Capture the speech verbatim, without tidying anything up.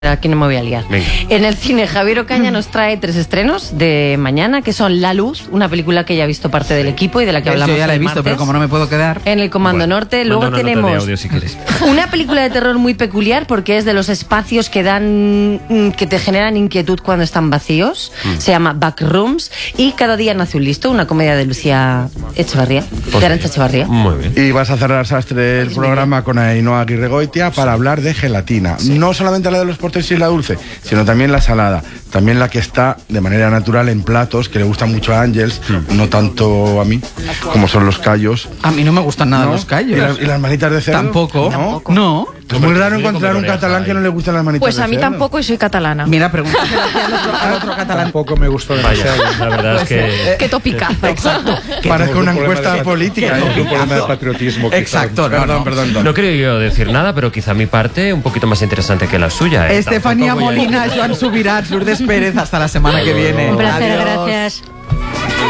Aquí no me voy a liar. Venga. En el cine, Javier Ocaña nos trae tres estrenos de mañana, que son La Luz, una película que ya ha visto parte del equipo y de la que Yo hablamos ya la he el visto, martes. pero como no me puedo quedar. En el Comando Bueno, Norte. Luego manda una nota tenemos de audio si quieres. una película de terror muy peculiar porque es de los espacios que dan mm, que te generan inquietud cuando están vacíos. Mm. Se llama Backrooms. Y Cada día nace un listo, una comedia de Lucía Echevarría, de Arantxa Echevarría. Muy bien. Y vas a cerrar, Sastre, el programa con Ainhoa Aguirregoitia para hablar de gelatina. Sí. No solamente la de los postres y la dulce, sino también la salada. También la que está de manera natural en platos, que le gustan mucho a Ángels, mm. no tanto a mí, como son los callos. A mí no me gustan nada ¿No? los callos. ¿Y, la, ¿Y las manitas de cerdo? Tampoco. No. Tampoco. No. Es muy raro encontrar un catalán que no le gustan las manitas Pues de a mí cerdo. tampoco y soy catalana. Mira, pregúntale al otro, al otro catalán. Tampoco me gustó Vaya, demasiado. la verdad es que... Qué topicazo. Exacto. Parece una Un problema encuesta de- política. Un ¿eh? problema de patriotismo. quizá. Exacto, no, Perdón, no. perdón, perdón. No quiero yo decir nada, pero quizá mi parte un poquito más interesante que la suya. ¿eh? Estefanía Tampoco voy a- Molina, Joan Subirats, Lourdes Pérez, hasta la semana que viene. Un placer, Adiós. gracias.